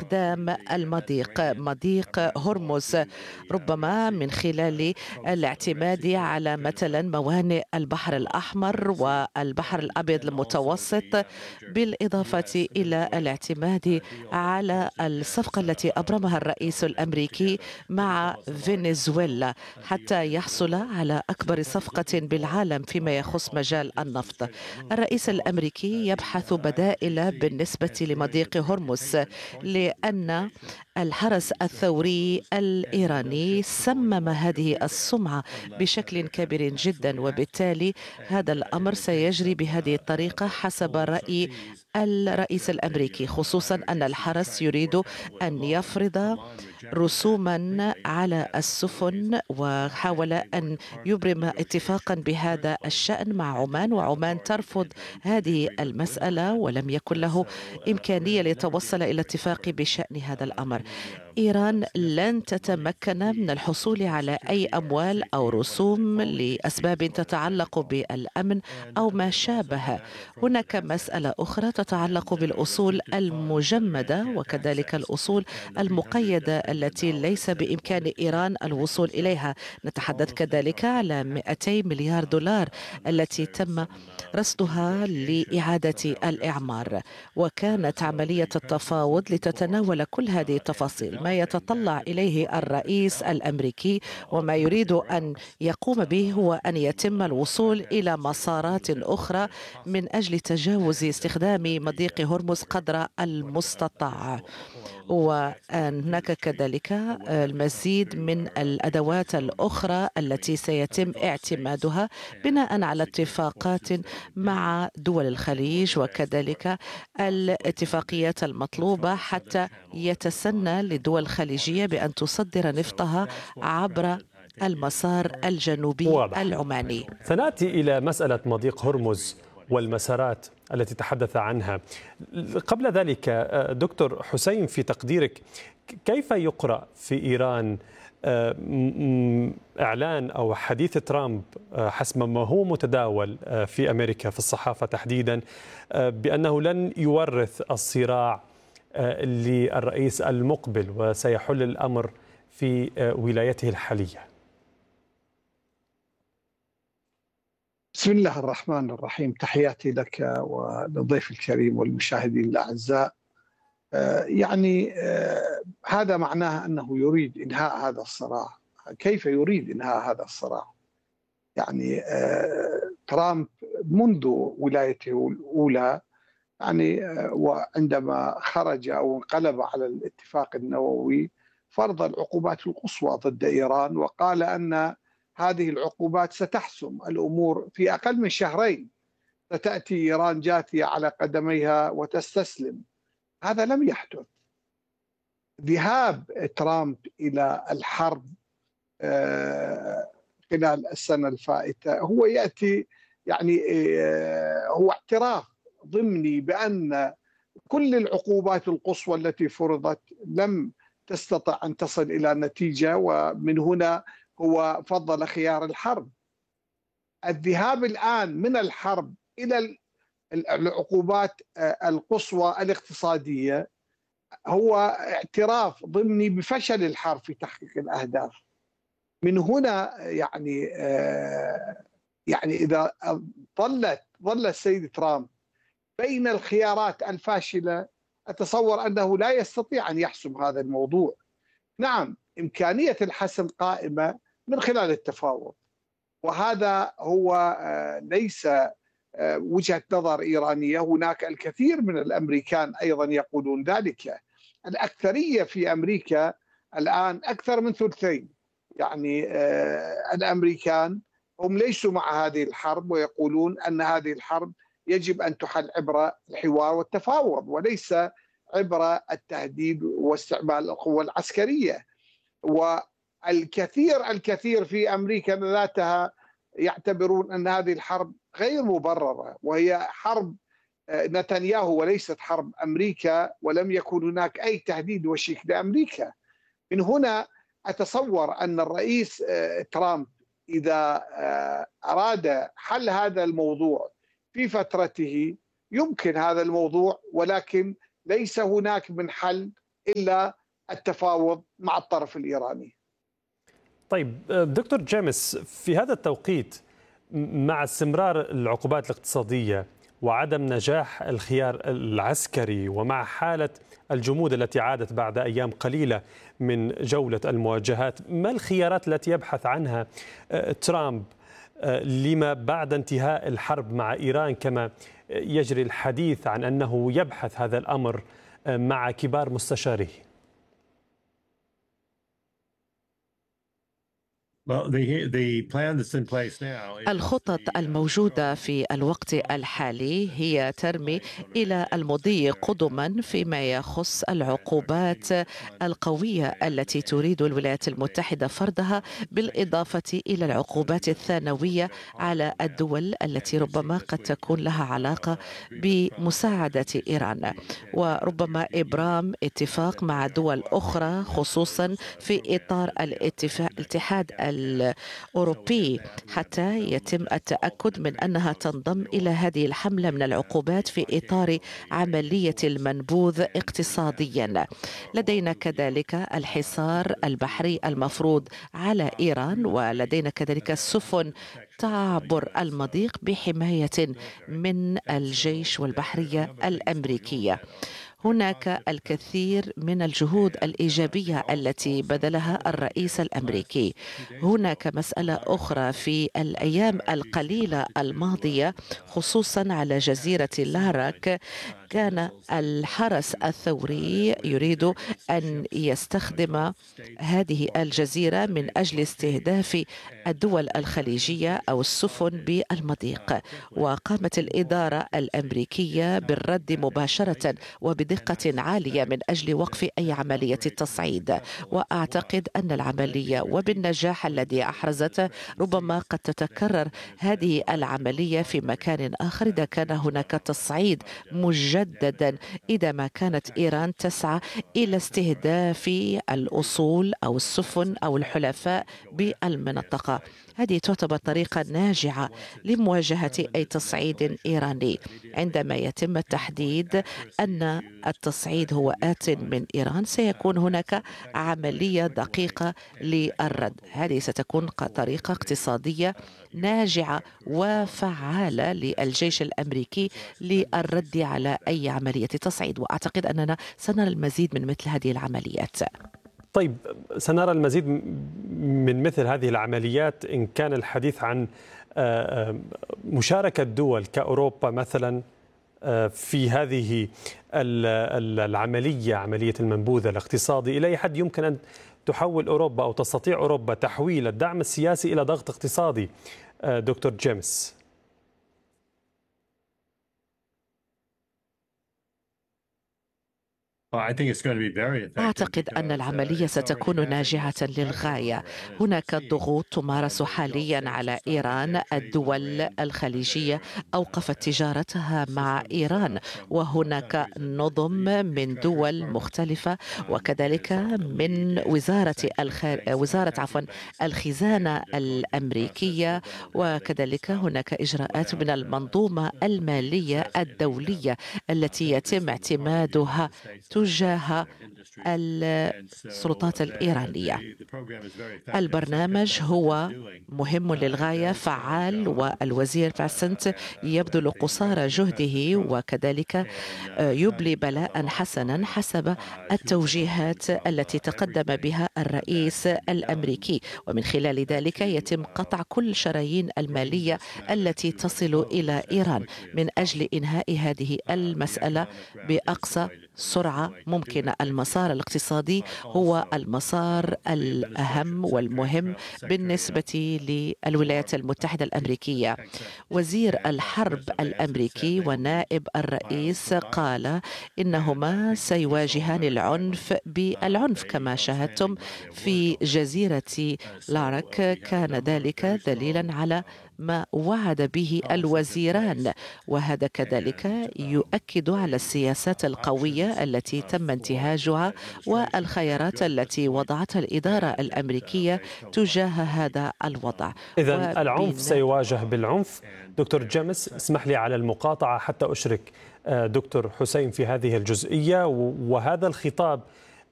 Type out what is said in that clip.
استخدام مضيق هرمز، ربما من خلال الاعتماد على مثلا موانئ البحر الأحمر والبحر الأبيض المتوسط، بالإضافة إلى الاعتماد على الصفقة التي أبرمها الرئيس الأمريكي مع فنزويلا حتى يحصل على أكبر صفقة بالعالم فيما يخص مجال النفط. الرئيس الأمريكي يبحث بدائل بالنسبة لمضيق هرمز، لأن الحرس الثوري الإيراني سمم هذه السمعة بشكل كبير جدا، وبالتالي هذا الأمر سيجري بهذه الطريقة حسب رأي الرئيس الأمريكي، خصوصا أن الحرس يريد أن يفرض رسوما على السفن، وحاول أن يبرم اتفاقا بهذا الشأن مع عمان، وعمان ترفض هذه المسألة ولم يكن له إمكانية ليتوصل إلى اتفاق بشأن هذا الأمر. إيران لن تتمكن من الحصول على أي أموال أو رسوم لأسباب تتعلق بالأمن أو ما شابه. هناك مسألة أخرى تتعلق بالأصول المجمدة وكذلك الأصول المقيدة التي ليس بإمكان إيران الوصول إليها. نتحدث كذلك على 200 مليار دولار التي تم رصدها لإعادة الإعمار، وكانت عملية التفاوض لتتناول كل هذه التفاصيل. ما يتطلع إليه الرئيس الأمريكي وما يريد أن يقوم به هو أن يتم الوصول إلى مسارات أخرى من أجل تجاوز استخدام مضيق هرمز قدر المستطاع. وهناك كذلك المزيد من الأدوات الأخرى التي سيتم اعتمادها بناء على اتفاقات مع دول الخليج، وكذلك الاتفاقيات المطلوبة حتى يتسنى للدول الخليجية بأن تصدر نفطها عبر المسار الجنوبي واضح. العماني. سنأتي إلى مسألة مضيق هرمز والمسارات التي تحدث عنها. قبل ذلك دكتور حسين، في تقديرك كيف يقرأ في إيران إعلان أو حديث ترامب حسب ما هو متداول في أمريكا في الصحافة تحديدا بأنه لن يورث الصراع للرئيس المقبل وسيحل الأمر في ولايته الحالية؟ بسم الله الرحمن الرحيم. تحياتي لك وللضيف الكريم والمشاهدين الأعزاء. هذا معناه أنه يريد إنهاء هذا الصراع. كيف يريد إنهاء هذا الصراع؟ ترامب منذ ولايته الأولى وعندما خرج أو انقلب على الاتفاق النووي فرض العقوبات القصوى ضد إيران، وقال أن هذه العقوبات ستحسم الأمور في أقل من شهرين، ستأتي إيران جاثية على قدميها وتستسلم. هذا لم يحدث. ذهاب ترامب إلى الحرب خلال السنة الفائتة هو يأتي هو اعتراف ضمني بأن كل العقوبات القصوى التي فرضت لم تستطع أن تصل إلى نتيجة، ومن هنا هو فضل خيار الحرب. الذهاب الآن من الحرب إلى العقوبات القصوى الاقتصادية هو اعتراف ضمني بفشل الحرب في تحقيق الأهداف. من هنا إذا ظل السيد ترامب بين الخيارات الفاشلة، أتصور أنه لا يستطيع أن يحسم هذا الموضوع. نعم، إمكانية الحسم قائمة من خلال التفاوض، وهذا هو ليس وجهة نظر إيرانية. هناك الكثير من الأمريكان أيضا يقولون ذلك. الأكثرية في أمريكا الآن أكثر من ثلثين، الأمريكان هم ليسوا مع هذه الحرب، ويقولون أن هذه الحرب يجب أن تحل عبر الحوار والتفاوض وليس عبر التهديد واستعمال القوة العسكرية. الكثير في أمريكا ذاتها يعتبرون أن هذه الحرب غير مبررة، وهي حرب نتنياهو وليست حرب أمريكا، ولم يكن هناك أي تهديد وشيك لأمريكا. من هنا أتصور أن الرئيس ترامب إذا أراد حل هذا الموضوع في فترته يمكن هذا الموضوع، ولكن ليس هناك من حل إلا التفاوض مع الطرف الإيراني. طيب دكتور جيمس، في هذا التوقيت مع استمرار العقوبات الاقتصادية وعدم نجاح الخيار العسكري ومع حالة الجمود التي عادت بعد أيام قليلة من جولة المواجهات، ما الخيارات التي يبحث عنها ترامب لما بعد انتهاء الحرب مع إيران، كما يجري الحديث عن أنه يبحث هذا الأمر مع كبار مستشاريه؟ الخطط الموجودة في الوقت الحالي هي ترمي إلى المضي قدما فيما يخص العقوبات القوية التي تريد الولايات المتحدة فرضها، بالإضافة إلى العقوبات الثانوية على الدول التي ربما قد تكون لها علاقة بمساعدة إيران، وربما إبرام اتفاق مع دول أخرى خصوصا في إطار الاتحاد الأوروبي حتى يتم التأكد من أنها تنضم إلى هذه الحملة من العقوبات في إطار عملية المنبوذ اقتصاديا. لدينا كذلك الحصار البحري المفروض على إيران، ولدينا كذلك السفن تعبر المضيق بحماية من الجيش والبحرية الأمريكية. هناك الكثير من الجهود الإيجابية التي بذلها الرئيس الأمريكي. هناك مسألة أخرى في الأيام القليلة الماضية خصوصا على جزيرة لاراك، كان الحرس الثوري يريد أن يستخدم هذه الجزيرة من أجل استهداف الدول الخليجية أو السفن بالمضيق، وقامت الإدارة الأمريكية بالرد مباشرة وبدقة عالية من أجل وقف أي عملية تصعيد. وأعتقد أن العملية وبالنجاح الذي أحرزته ربما قد تتكرر هذه العملية في مكان آخر إذا كان هناك تصعيد مجددا، إذا ما كانت إيران تسعى إلى استهداف الأصول أو السفن أو الحلفاء بالمنطقة. هذه تعتبر طريقة ناجعة لمواجهة أي تصعيد إيراني. عندما يتم التحديد أن التصعيد هو آت من إيران، سيكون هناك عملية دقيقة للرد. هذه ستكون طريقة اقتصادية ناجعة وفعالة للجيش الأمريكي للرد على أي عملية تصعيد، وأعتقد أننا سنرى المزيد من مثل هذه العمليات. طيب، سنرى المزيد من مثل هذه العمليات إن كان الحديث عن مشاركة دول كأوروبا مثلا في هذه العملية، عملية المنبوذ الاقتصادي. إلى أي حد يمكن أن تحول أوروبا أو تستطيع أوروبا تحويل الدعم السياسي إلى ضغط اقتصادي دكتور جيمس؟ أعتقد أن العملية ستكون ناجعة للغاية. هناك ضغوط تمارس حاليا على إيران. الدول الخليجية أوقفت تجارتها مع إيران، وهناك نظم من دول مختلفة وكذلك من وزارة الخزانة الأمريكية، وكذلك هناك إجراءات من المنظومة المالية الدولية التي يتم اعتمادها تجاه السلطات الإيرانية. البرنامج هو مهم للغاية، فعال، والوزير فاسنت يبذل قصارى جهده وكذلك يبلي بلاء حسنا حسب التوجيهات التي تقدم بها الرئيس الأمريكي، ومن خلال ذلك يتم قطع كل شرايين المالية التي تصل إلى إيران من أجل إنهاء هذه المسألة بأقصى سرعة ممكنة. المسار الاقتصادي هو المسار الأهم والمهم بالنسبة للولايات المتحدة الأمريكية. وزير الحرب الأمريكي ونائب الرئيس قال إنهما سيواجهان العنف بالعنف كما شاهدتم في جزيرة لاراك. كان ذلك دليلا على ما وعد به الوزيران، وهذا كذلك يؤكد على السياسات القوية التي تم انتهاجها والخيارات التي وضعتها الإدارة الأمريكية تجاه هذا الوضع. إذن العنف سيواجه بالعنف. دكتور جيمس، اسمح لي على المقاطعة حتى أشرك دكتور حسين في هذه الجزئية، وهذا الخطاب